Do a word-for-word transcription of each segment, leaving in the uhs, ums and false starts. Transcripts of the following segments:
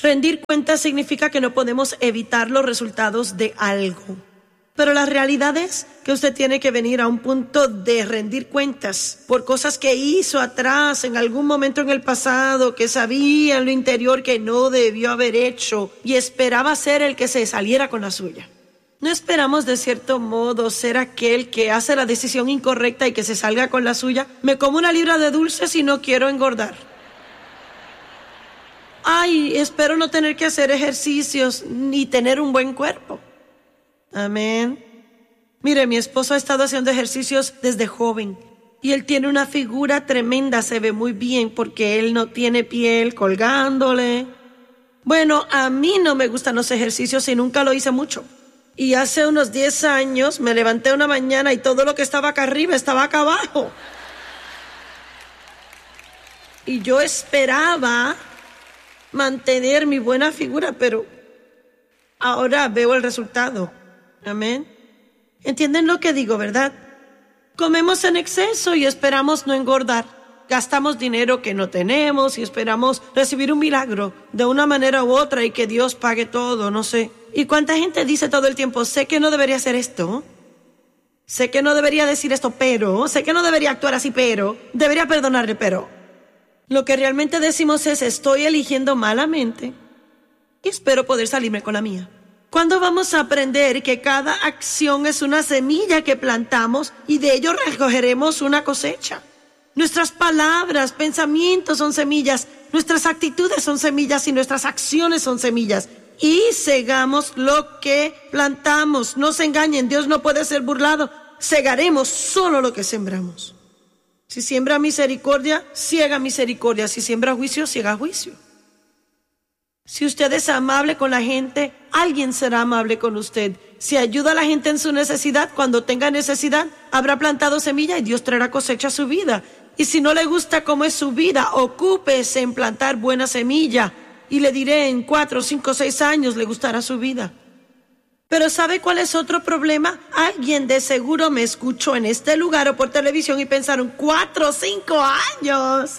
Rendir cuentas significa que no podemos evitar los resultados de algo. Pero la realidad es que usted tiene que venir a un punto de rendir cuentas por cosas que hizo atrás, en algún momento en el pasado, que sabía en lo interior que no debió haber hecho y esperaba ser el que se saliera con la suya. No esperamos de cierto modo ser aquel que hace la decisión incorrecta y que se salga con la suya. Me como una libra de dulces y no quiero engordar. Ay, espero no tener que hacer ejercicios ni tener un buen cuerpo. Amén. Mire, mi esposo ha estado haciendo ejercicios desde joven y él tiene una figura tremenda, se ve muy bien porque él no tiene piel colgándole. Bueno, a mí no me gustan los ejercicios y nunca lo hice mucho. Y hace unos diez años me levanté una mañana y todo lo que estaba acá arriba estaba acá abajo. Y yo esperaba mantener mi buena figura, pero ahora veo el resultado. Amén. ¿Entienden lo que digo, verdad? Comemos en exceso y esperamos no engordar. Gastamos dinero que no tenemos y esperamos recibir un milagro de una manera u otra y que Dios pague todo, no sé. ¿Y cuánta gente dice todo el tiempo, sé que no debería hacer esto? Sé que no debería decir esto, pero... Sé que no debería actuar así, pero... Debería perdonarle, pero... Lo que realmente decimos es, estoy eligiendo malamente y espero poder salirme con la mía. ¿Cuándo vamos a aprender que cada acción es una semilla que plantamos y de ello recogeremos una cosecha? Nuestras palabras, pensamientos son semillas, nuestras actitudes son semillas y nuestras acciones son semillas. Y segamos lo que plantamos. No se engañen, Dios no puede ser burlado. Segaremos solo lo que sembramos. Si siembra misericordia, ciega misericordia. Si siembra juicio, ciega juicio. Si usted es amable con la gente, alguien será amable con usted. Si ayuda a la gente en su necesidad, cuando tenga necesidad, habrá plantado semilla y Dios traerá cosecha a su vida. Y si no le gusta cómo es su vida, ocúpese en plantar buena semilla. Y le diré, en cuatro, cinco, seis años le gustará su vida. Pero ¿sabe cuál es otro problema? Alguien de seguro me escuchó en este lugar o por televisión y pensaron, cuatro o cinco años.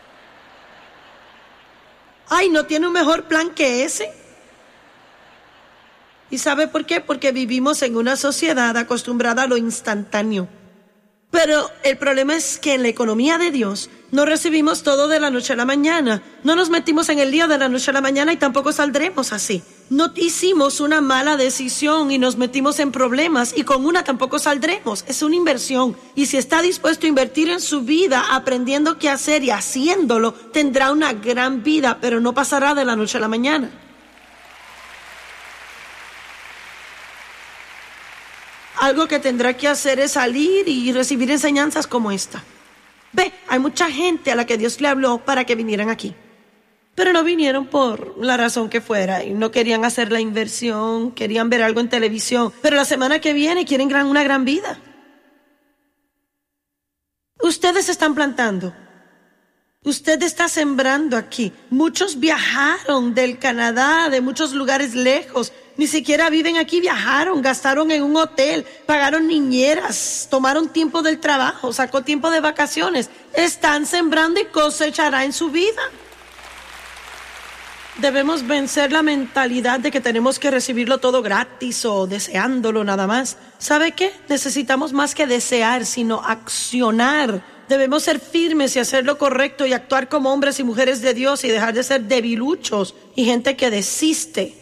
Ay, ¿no tiene un mejor plan que ese? ¿Y sabe por qué? Porque vivimos en una sociedad acostumbrada a lo instantáneo. Pero el problema es que en la economía de Dios no recibimos todo de la noche a la mañana. No nos metimos en el lío de la noche a la mañana y tampoco saldremos así. No hicimos una mala decisión y nos metimos en problemas y con una tampoco saldremos. Es una inversión. Y si está dispuesto a invertir en su vida aprendiendo qué hacer y haciéndolo, tendrá una gran vida, pero no pasará de la noche a la mañana. Algo que tendrá que hacer es salir y recibir enseñanzas como esta. Ve, hay mucha gente a la que Dios le habló para que vinieran aquí. Pero no vinieron por la razón que fuera y no querían hacer la inversión, querían ver algo en televisión. Pero la semana que viene quieren gran, una gran vida. Ustedes están plantando. Usted está sembrando aquí. Muchos viajaron del Canadá, de muchos lugares lejos. Ni siquiera viven aquí, viajaron, gastaron en un hotel, pagaron niñeras, tomaron tiempo del trabajo, sacó tiempo de vacaciones. Están sembrando y cosechará en su vida. Debemos vencer la mentalidad de que tenemos que recibirlo todo gratis o deseándolo nada más. ¿Sabe qué? Necesitamos más que desear, sino accionar. Debemos ser firmes y hacer lo correcto y actuar como hombres y mujeres de Dios y dejar de ser debiluchos y gente que desiste.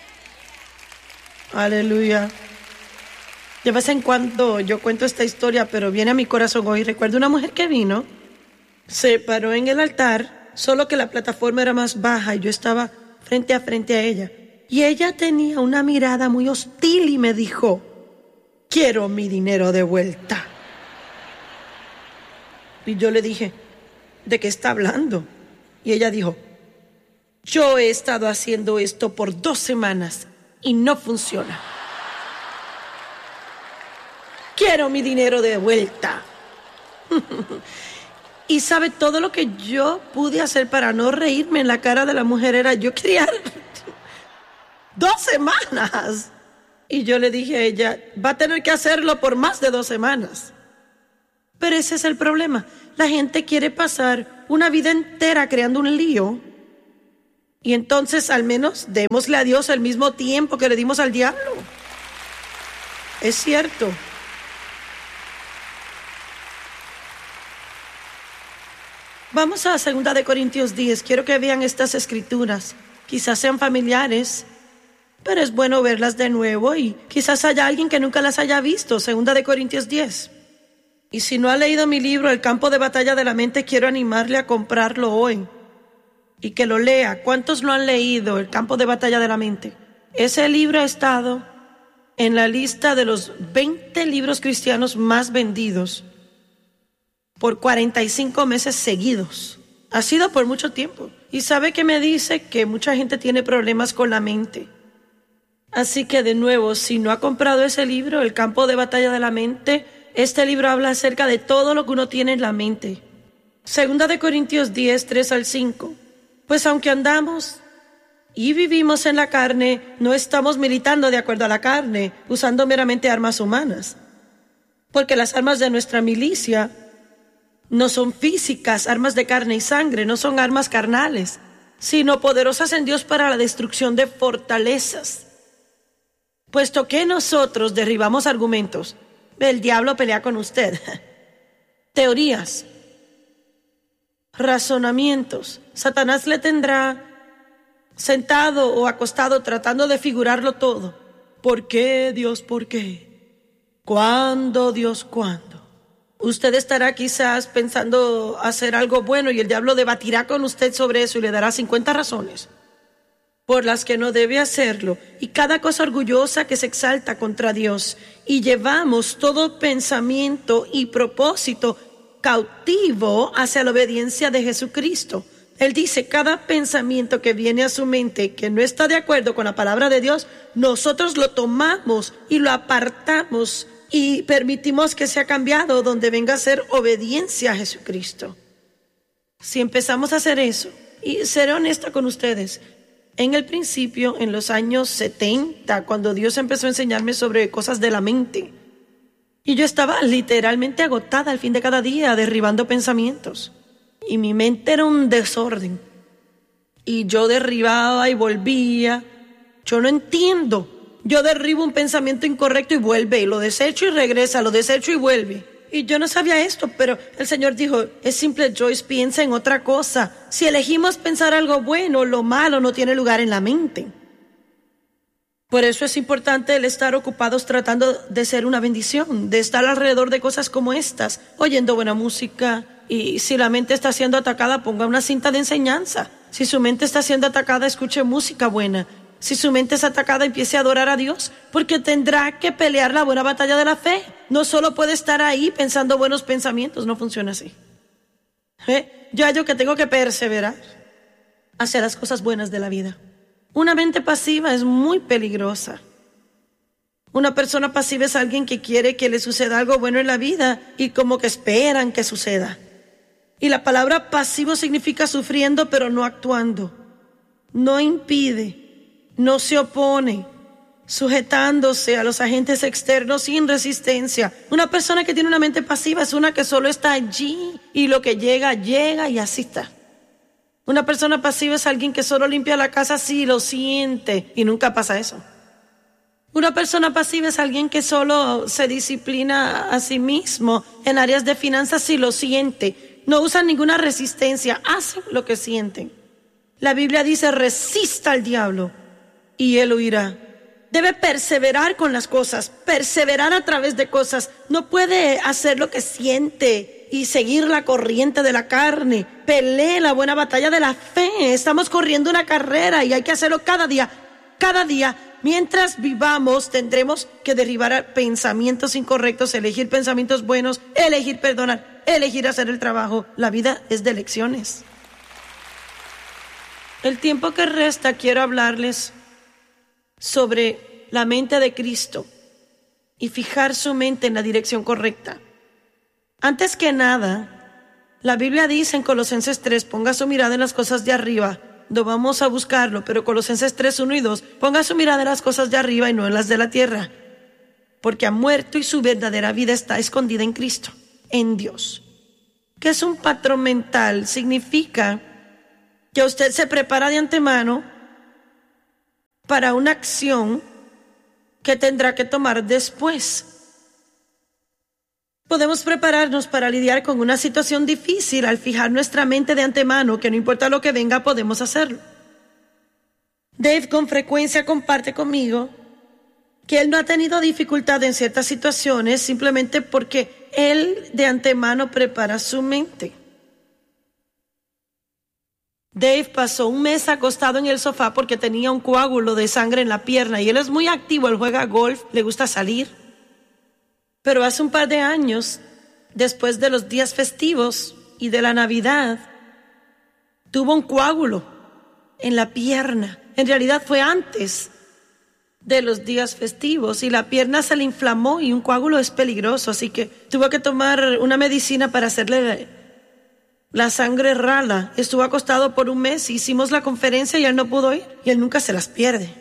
Aleluya. De vez en cuando yo cuento esta historia, pero viene a mi corazón hoy. Recuerdo una mujer que vino, se paró en el altar, solo que la plataforma era más baja y yo estaba frente a frente a ella. Y ella tenía una mirada muy hostil y me dijo, quiero mi dinero de vuelta. Y yo le dije, ¿de qué está hablando? Y ella dijo, yo he estado haciendo esto por dos semanas y no funciona. Quiero mi dinero de vuelta. Y sabe, todo lo que yo pude hacer para no reírme en la cara de la mujer era, yo quería dos semanas. Y yo le dije a ella, va a tener que hacerlo por más de dos semanas. Pero ese es el problema. La gente quiere pasar una vida entera creando un lío Y entonces al menos démosle a Dios el mismo tiempo que le dimos al diablo. Es cierto. Vamos a segunda de Corintios diez. Quiero que vean estas escrituras. Quizás sean familiares, pero es bueno verlas de nuevo y quizás haya alguien que nunca las haya visto. segunda de Corintios diez. Y si no ha leído mi libro, El campo de batalla de la mente, quiero animarle a comprarlo hoy y que lo lea. ¿Cuántos lo han leído, El campo de batalla de la mente? Ese libro ha estado en la lista de los veinte libros cristianos más vendidos por cuarenta y cinco meses seguidos. Ha sido por mucho tiempo. Y sabe que me dice que mucha gente tiene problemas con la mente. Así que de nuevo, si no ha comprado ese libro, El campo de batalla de la mente, este libro habla acerca de todo lo que uno tiene en la mente. Segunda de Corintios diez, tres al cinco. Pues aunque andamos y vivimos en la carne, no estamos militando de acuerdo a la carne, usando meramente armas humanas. Porque las armas de nuestra milicia no son físicas, armas de carne y sangre, no son armas carnales, sino poderosas en Dios para la destrucción de fortalezas. Puesto que nosotros derribamos argumentos, el diablo pelea con usted. Teorías, razonamientos. Satanás le tendrá sentado o acostado tratando de figurarlo todo. ¿Por qué, Dios, por qué? ¿Cuándo, Dios, cuándo? Usted estará quizás pensando hacer algo bueno y el diablo debatirá con usted sobre eso y le dará cincuenta razones por las que no debe hacerlo, y cada cosa orgullosa que se exalta contra Dios, y llevamos todo pensamiento y propósito cautivo hacia la obediencia de Jesucristo. Él dice, cada pensamiento que viene a su mente que no está de acuerdo con la palabra de Dios, nosotros lo tomamos y lo apartamos y permitimos que sea cambiado donde venga a ser obediencia a Jesucristo. Si empezamos a hacer eso, y seré honesta con ustedes, en el principio, en los años setenta, cuando Dios empezó a enseñarme sobre cosas de la mente, y yo estaba literalmente agotada al fin de cada día, derribando pensamientos, y mi mente era un desorden, y yo derribaba y volvía. Yo no entiendo. Yo derribo un pensamiento incorrecto y vuelve, y lo desecho y regresa, lo desecho y vuelve. Y yo no sabía esto, pero el Señor dijo, es simple, Joyce, piensa en otra cosa. Si elegimos pensar algo bueno, lo malo no tiene lugar en la mente. Por eso es importante el estar ocupados tratando de ser una bendición, de estar alrededor de cosas como estas, oyendo buena música. Y si la mente está siendo atacada, ponga una cinta de enseñanza. Si su mente está siendo atacada, escuche música buena. Si su mente es atacada, empiece a adorar a Dios, porque tendrá que pelear la buena batalla de la fe. No solo puede estar ahí pensando buenos pensamientos, no funciona así. ¿Eh? Yo hallo que tengo que perseverar hacia las cosas buenas de la vida. Una mente pasiva es muy peligrosa. Una persona pasiva es alguien que quiere que le suceda algo bueno en la vida y como que esperan que suceda. Y la palabra pasivo significa sufriendo pero no actuando. No impide. No se opone, sujetándose a los agentes externos sin resistencia. Una persona que tiene una mente pasiva es una que solo está allí y lo que llega, llega y así está. Una persona pasiva es alguien que solo limpia la casa si lo siente y nunca pasa eso. Una persona pasiva es alguien que solo se disciplina a sí mismo en áreas de finanzas si lo siente. No usa ninguna resistencia, hacen lo que sienten. La Biblia dice, resista al diablo y él huirá. Debe perseverar con las cosas, perseverar a través de cosas. No puede hacer lo que siente y seguir la corriente de la carne. Pelee la buena batalla de la fe. Estamos corriendo una carrera y hay que hacerlo cada día, cada día. Mientras vivamos, tendremos que derribar pensamientos incorrectos, elegir pensamientos buenos, elegir perdonar, elegir hacer el trabajo. La vida es de elecciones. El tiempo que resta quiero hablarles sobre la mente de Cristo y fijar su mente en la dirección correcta. Antes que nada, la Biblia dice en Colosenses tres, ponga su mirada en las cosas de arriba. No vamos a buscarlo, pero Colosenses tres, uno y dos, ponga su mirada en las cosas de arriba y no en las de la tierra, porque ha muerto y su verdadera vida está escondida en Cristo, en Dios. ¿Qué es un patrón mental? Significa que usted se prepara de antemano para una acción que tendrá que tomar después. Podemos prepararnos para lidiar con una situación difícil al fijar nuestra mente de antemano que no importa lo que venga, podemos hacerlo. Dave con frecuencia comparte conmigo que él no ha tenido dificultad en ciertas situaciones simplemente porque él de antemano prepara su mente. Dave pasó un mes acostado en el sofá porque tenía un coágulo de sangre en la pierna y él es muy activo, él juega golf, le gusta salir. Pero hace un par de años, después de los días festivos y de la Navidad, tuvo un coágulo en la pierna. En realidad fue antes de los días festivos y la pierna se le inflamó y un coágulo es peligroso, así que tuvo que tomar una medicina para hacerle la sangre rala. Estuvo acostado por un mes, hicimos la conferencia y él no pudo ir y él nunca se las pierde.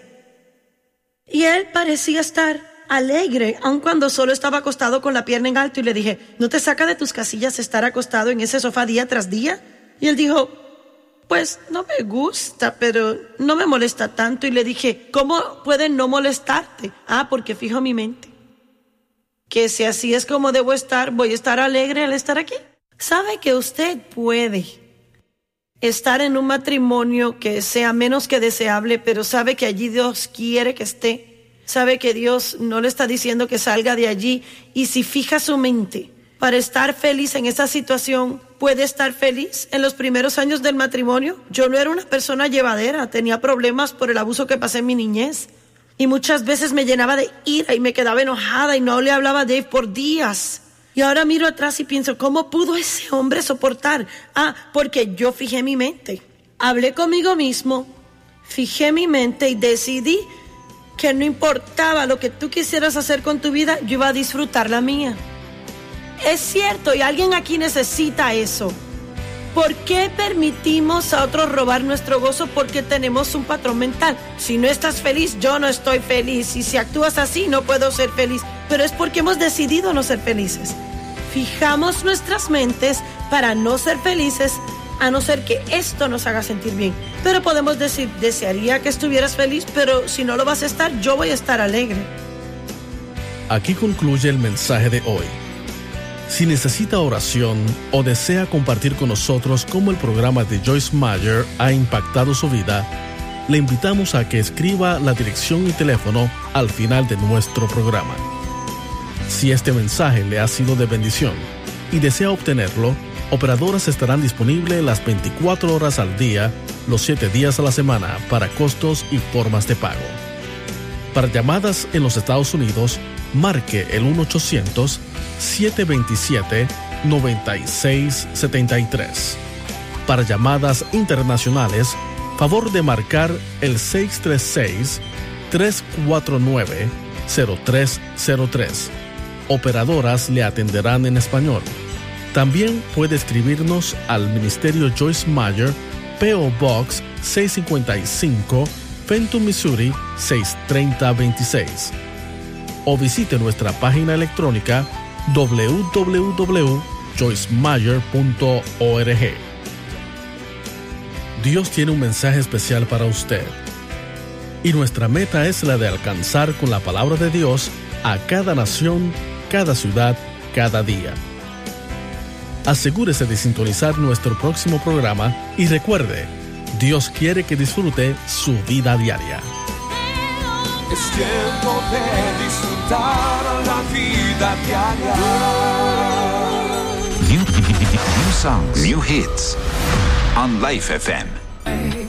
Y él parecía estar alegre, aun cuando solo estaba acostado con la pierna en alto y le dije, ¿no te saca de tus casillas estar acostado en ese sofá día tras día? Y él dijo, pues no me gusta, pero no me molesta tanto. Y le dije, ¿cómo puede no molestarte? Ah, porque fijo mi mente que si así es como debo estar, voy a estar alegre al estar aquí. ¿Sabe que usted puede estar en un matrimonio que sea menos que deseable, pero sabe que allí Dios quiere que esté? Sabe que Dios no le está diciendo que salga de allí, y si fija su mente para estar feliz en esa situación, puede estar feliz. En los primeros años del matrimonio, yo no era una persona llevadera, tenía problemas por el abuso que pasé en mi niñez, y muchas veces me llenaba de ira y me quedaba enojada y no le hablaba a Dave por días. Y ahora miro atrás y pienso, ¿cómo pudo ese hombre soportar? Ah, porque yo fijé mi mente. Hablé conmigo mismo, fijé mi mente y decidí que no importaba lo que tú quisieras hacer con tu vida, yo iba a disfrutar la mía. Es cierto, y alguien aquí necesita eso. ¿Por qué permitimos a otros robar nuestro gozo? Porque tenemos un patrón mental. Si no estás feliz, yo no estoy feliz. Y si actúas así, no puedo ser feliz. Pero es porque hemos decidido no ser felices. Fijamos nuestras mentes para no ser felices, a no ser que esto nos haga sentir bien. Pero podemos decir, desearía que estuvieras feliz, pero si no lo vas a estar, yo voy a estar alegre. Aquí concluye el mensaje de hoy. Si necesita oración o desea compartir con nosotros cómo el programa de Joyce Meyer ha impactado su vida, le invitamos a que escriba la dirección y teléfono al final de nuestro programa. Si este mensaje le ha sido de bendición y desea obtenerlo, operadoras estarán disponibles las veinticuatro horas al día, los siete días a la semana, para costos y formas de pago. Para llamadas en los Estados Unidos, marque el uno ochocientos, siete dos siete, nueve seis siete tres. Para llamadas internacionales, favor de marcar el seis tres seis, tres cuatro nueve, cero tres cero tres. Operadoras le atenderán en español. También puede escribirnos al Ministerio Joyce Meyer, P O Box seiscientos cincuenta y cinco, Fenton, Missouri seis tres cero dos seis. O visite nuestra página electrónica doble u doble u doble u punto joyce meyer punto org. Dios tiene un mensaje especial para usted. Y nuestra meta es la de alcanzar con la palabra de Dios a cada nación, cada ciudad, cada día. Asegúrese de sintonizar nuestro próximo programa y recuerde, Dios quiere que disfrute su vida diaria. Es tiempo de disfrutar la vida diaria. New, new songs, new hits on Life F M.